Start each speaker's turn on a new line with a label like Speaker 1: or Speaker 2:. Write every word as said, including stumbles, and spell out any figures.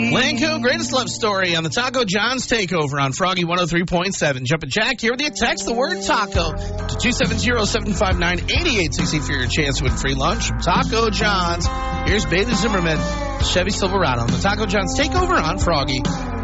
Speaker 1: Lanco, greatest love story on the Taco John's Takeover on Froggy one oh three point seven. Jumpin' Jack here with you. Text the word taco to two seven zero, seven five nine, eight eight six zero for your chance to win free lunch from Taco John's. Here's Bailey Zimmerman, Chevy Silverado on the Taco John's Takeover on Froggy